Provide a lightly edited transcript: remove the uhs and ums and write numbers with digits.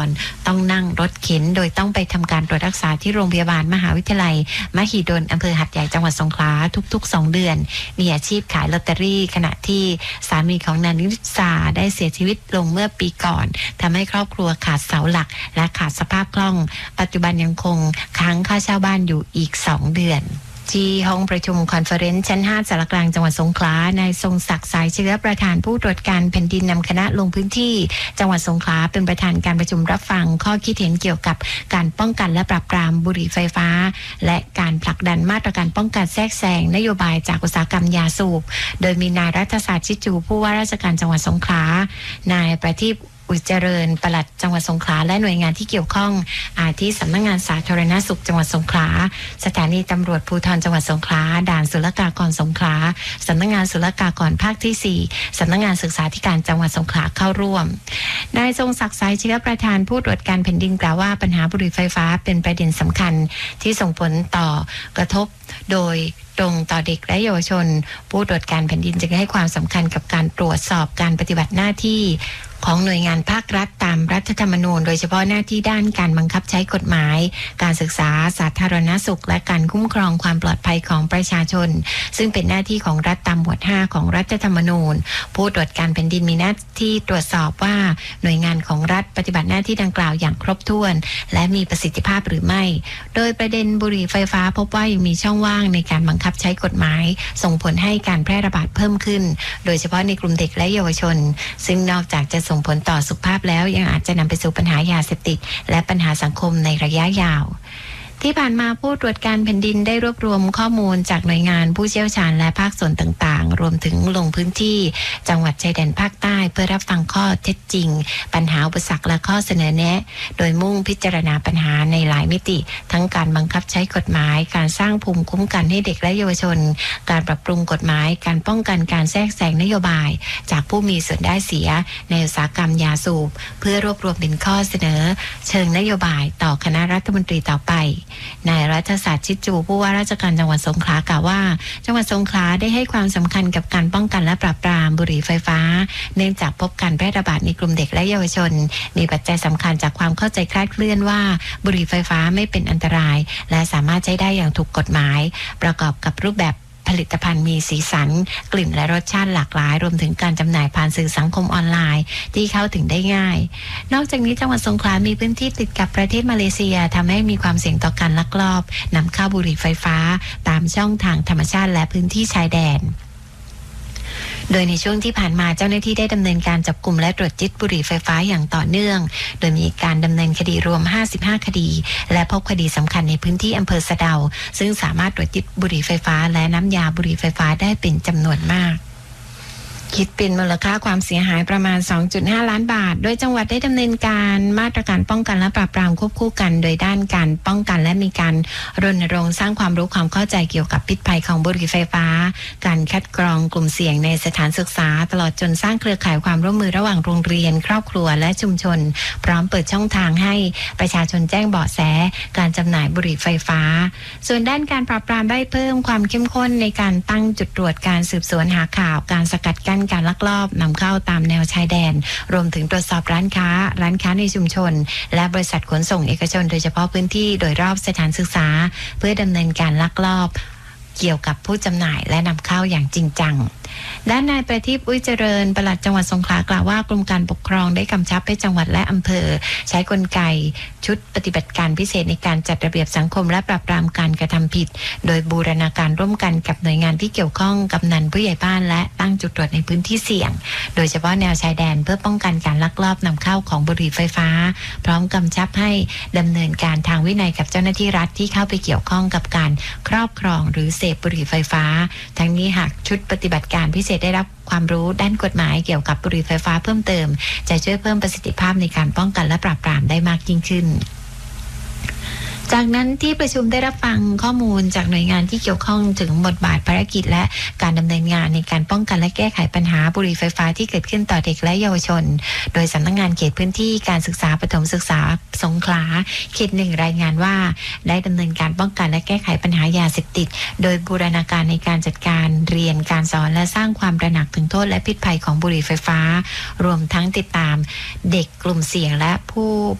รต้องนั่งรถเข็นโดยต้องไปทำการตรวจรักษาที่โรงพยาบาลมหาวิทยาลัยมหิดลอำเภอหัดใหญ่จังหวัดสงขลาทุกๆ2 เดือนมีอาชีพขายลอตเตอรี่ขณะที่สามีของนางนิสาได้เสียชีวิตลงเมื่อปีก่อนทำให้ครอบครัวขาดเสาหลักและขาดสภาพคล่องปัจจุบันยังคงค้างค่าเช่าบ้านอยู่อีก2 เดือนที่ห้องประชุมคอนเฟอเรนซ์ชั้น 5 สารกลางจังหวัดสงขลานายทรงศักดิ์สายเชื้อประธานผู้ตรวจการแผ่นดินนำคณะลงพื้นที่จังหวัดสงขลาเป็นประธานการประชุมรับฟังข้อคิดเห็นเกี่ยวกับการป้องกันและปราบปรามบุหรี่ไฟฟ้าและการผลักดันมาตรการป้องกันแทรกแซงนโยบายจากอุตสาหกรรมยาสูบโดยมีนายรัฐศาสตร์ชิจูผู้ว่าราชการจังหวัดสงขลานายประทีปอุจเจริญปลัดจังหวัดสงขลาและหน่วยงานที่เกี่ยวข้องอาทิสำนักงานสาธารณสุขจังหวัดสงขลาสถานีตำรวจภูธรจังหวัดสงขลาด่านศุลกากรสงขลาสำนักงานศุลกากรภาคที่4สำนักงานศึกษาธิการจังหวัดสงขลาเข้าร่วมนายทรงศักดิ์สายเชื้อประธานผู้ตรวจการแผ่นดินกล่าวว่าปัญหาบุหรี่ไฟฟ้าเป็นประเด็นสำคัญที่ส่งผลต่อกระทบโดยตรงต่อเด็กและเยาวชนผู้ตรวจการแผ่นดินจึงให้ความสำคัญกับการตรวจสอบการปฏิบัติหน้าที่ของหน่วยงานภาครัฐตามรัฐธรรมนูญโดยเฉพาะหน้าที่ด้านการบังคับใช้กฎหมายการศึกษาสาธารณสุขและการคุ้มครองความปลอดภัยของประชาชนซึ่งเป็นหน้าที่ของรัฐตามหมวด 5 ของรัฐธรรมนูญผู้ตรวจการแผ่นดินมีหน้าที่ตรวจสอบว่าหน่วยงานของรัฐปฏิบัติหน้าที่ดังกล่าวอย่างครบถ้วนและมีประสิทธิภาพหรือไม่โดยประเด็นบุหรี่ไฟฟ้าพบว่ายังมีช่องว่างในการบังคับใช้กฎหมายส่งผลให้การแพร่ระบาดเพิ่มขึ้นโดยเฉพาะในกลุ่มเด็กและเยาวชนซึ่งนอกจากจะส่งผลต่อสุขภาพแล้วยังอาจจะนำไปสู่ปัญหายาเสพติดและปัญหาสังคมในระยะยาวที่ผ่านมาผู้ตรวจการแผ่นดินได้รวบรวมข้อมูลจากหน่วยงานผู้เชี่ยวชาญและภาคส่วนต่างๆรวมถึงลงพื้นที่จังหวัดชายแดนภาคใต้เพื่อรับฟังข้อเท็จจริงปัญหาอุปสรรคและข้อเสนอแนะโดยมุ่งพิจารณาปัญหาในหลายมิติทั้งการบังคับใช้กฎหมายการสร้างภูมิคุ้มกันให้เด็กและเยาวชนการปรับปรุงกฎหมายการป้องกันการแทรกแซงนโยบายจากผู้มีส่วนได้เสียในอุตสาหกรรมยาสูบเพื่อรวบรวมเป็นข้อเสนอเชิงนโยบายต่อคณะรัฐมนตรีต่อไปนายรัฐศาสตร์ชิดจูผู้ว่าราชการจังหวัดสงขลากล่าวว่าจังหวัดสงขลาได้ให้ความสำคัญกับการป้องกันและปราบปรามบุหรี่ไฟฟ้าเนื่องจากพบการแพร่ระบาดในกลุ่มเด็กและเยาวชนมีปัจจัยสำคัญจากความเข้าใจคลาดเคลื่อนว่าบุหรี่ไฟฟ้าไม่เป็นอันตรายและสามารถใช้ได้อย่างถูกกฎหมายประกอบกับรูปแบบผลิตภัณฑ์มีสีสันกลิ่นและรสชาติหลากหลายรวมถึงการจำหน่ายผ่านสื่อสังคมออนไลน์ที่เข้าถึงได้ง่ายนอกจากนี้จังหวัดสงขลามีพื้นที่ติดกับประเทศมาเลเซียทำให้มีความเสี่ยงต่อการลักลอบนำเข้าบุหรี่ไฟฟ้าตามช่องทางธรรมชาติและพื้นที่ชายแดนโดยในช่วงที่ผ่านมาเจ้าหน้าที่ได้ดำเนินการจับกุมและตรวจยึดบุหรี่ไฟฟ้าอย่างต่อเนื่องโดยมีการดำเนินคดีรวม55คดีและพบคดีสำคัญในพื้นที่อำเภอสะเดาซึ่งสามารถตรวจยึดบุหรี่ไฟฟ้าและน้ำยาบุหรี่ไฟฟ้าได้เป็นจำนวนมากคิดเป็นมูลค่าความเสียหายประมาณ 2.5 ล้านบาทโดยจังหวัดได้ดำเนินการมาตรการป้องกันและปราบปรามควบคู่กันโดยด้านการป้องกันและมีการรณรงค์สร้างความรู้ความเข้าใจเกี่ยวกับพิษภัยของบุหรี่ไฟฟ้าการคัดกรองกลุ่มเสี่ยงในสถานศึกษาตลอดจนสร้างเครือข่ายความร่วมมือระหว่างโรงเรียนครอบครัวและชุมชนพร้อมเปิดช่องทางให้ประชาชนแจ้งเบาะแสการจำหน่ายบุหรี่ไฟฟ้าส่วนด้านการปราบปรามได้เพิ่มความเข้มข้นในการตั้งจุดตรวจการสืบสวนหาข่าวการสกัดกั้นการลักลอบนำเข้าตามแนวชายแดนรวมถึงตรวจสอบร้านค้าในชุมชนและบริษัทขนส่งเอกชนโดยเฉพาะพื้นที่โดยรอบสถานศึกษาเพื่อดำเนินการลักลอบเกี่ยวกับผู้จำหน่ายและนำเข้าอย่างจริงจังด้านนายประทีปอุ้ยเจริญปลัดจังหวัดสงขลากล่าวว่ากรมการปกครองได้กำชับให้จังหวัดและอำเภอใช้กลไกชุดปฏิบัติการพิเศษในการจัดระเบียบสังคมและปราบปรามการกระทำผิดโดยบูรณาการร่วมกันกับหน่วยงานที่เกี่ยวข้องกำนันผู้ใหญ่บ้านและตั้งจุดตรวจในพื้นที่เสี่ยงโดยเฉพาะแนวชายแดนเพื่อป้องกันการลักลอบนำเข้าของบุหรี่ไฟฟ้าพร้อมกำชับให้ดำเนินการทางวินัยกับเจ้าหน้าที่รัฐที่เข้าไปเกี่ยวข้องกับการครอบครองหรือเสพบุหรี่ไฟฟ้าทั้งนี้หากชุดปฏิบัติการพิเศษได้รับความรู้ด้านกฎหมายเกี่ยวกับบุหรี่ไฟฟ้าเพิ่มเติมจะช่วยเพิ่มประสิทธิภาพในการป้องกันและปราบปรามได้มากยิ่งขึ้นจากนั้นที่ประชุมได้รับฟังข้อมูลจากหน่วยงานที่เกี่ยวข้องถึงบทบาทภารกิจและการดำเนินงานในการป้องกันและแก้ไขปัญหาบุหรี่ไฟฟ้าที่เกิดขึ้นต่อเด็กและเยาวชนโดยสำนักงานเขตพื้นที่การศึกษาประถมศึกษาสงขลาเขต 1รายงานว่าได้ดำเนินการป้องกันและแก้ไขปัญหายาเสพติดโดยบูรณาการในการจัดการเรียนการสอนและสร้างความตระหนักถึงโทษและพิษภัยของบุหรี่ไฟฟ้ารวมทั้งติดตามเด็กกลุ่มเสี่ยงและผู้